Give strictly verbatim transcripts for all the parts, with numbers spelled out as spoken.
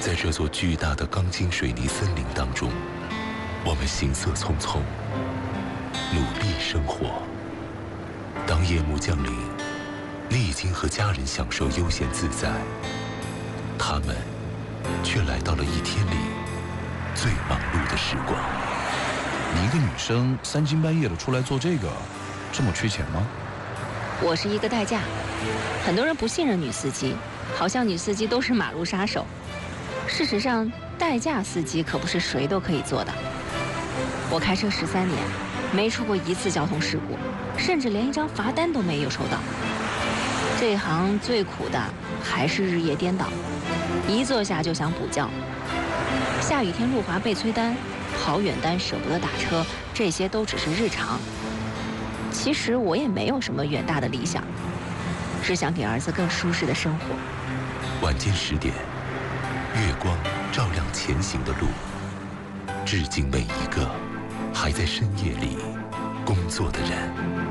在这座巨大的钢筋水泥森林当中，我们行色匆匆，努力生活。当夜幕降临，你已经和家人享受悠闲自在，他们却来到了一天里最忙碌的时光。 你一个女生三更半夜的出来做这个，这么缺钱吗？ 我是一个代驾，很多人不信任女司机，好像女司机都是马路杀手。事实上，代驾司机可不是谁都可以做的。我开车十三年，没出过一次交通事故，甚至连一张罚单都没有收到。这一行最苦的还是日夜颠倒，一坐下就想补觉。下雨天路滑被催单，好远单舍不得打车，这些都只是日常。其实我也没有什么远大的理想，只想给儿子更舒适的生活。 晚间十点，月光照亮前行的路，致敬每一个还在深夜里工作的人。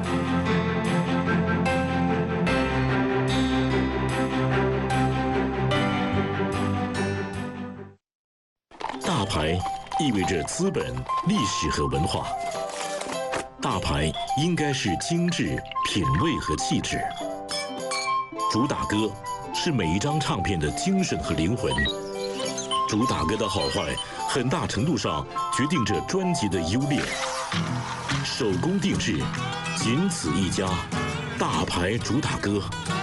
大牌意味着资本、历史和文化。大牌应该是精致、品味和气质。主打歌是每一张唱片的精神和灵魂。主打歌的好坏，很大程度上决定着专辑的优劣。手工定制，仅此一家，大牌主打歌。